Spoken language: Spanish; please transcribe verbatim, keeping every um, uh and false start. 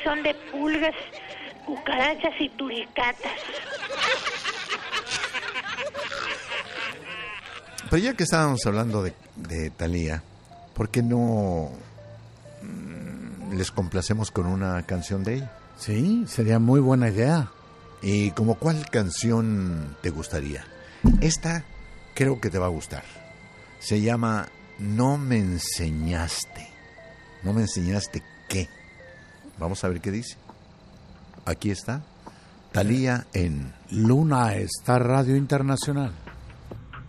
son de pulgas, cucarachas y turicatas. Pero ya que estábamos hablando de, de Thalía, ¿por qué no mmm, les complacemos con una canción de ella? Sí, sería muy buena idea. ¿Y como cuál canción te gustaría? Esta creo que te va a gustar. Se llama No me enseñaste. ¿No me enseñaste qué? Vamos a ver qué dice. Aquí está. Thalía en Luna Star Radio Internacional.